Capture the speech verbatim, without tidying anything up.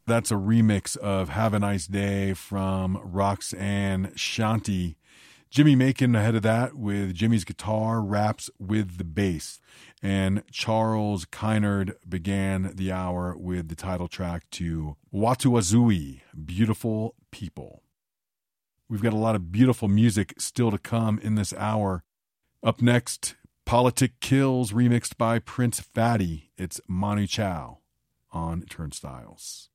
That's a remix of Have a Nice Day from Roxanne Shanti. Jimmy Macon ahead of that with Jimmy's Guitar Raps with the Bass. And Charles Kynard began the hour with the title track to Watu Wazui, Beautiful People. We've got a lot of beautiful music still to come in this hour. Up next, Politic Kills, remixed by Prince Fatty. It's Manu Chao on Turnstiles.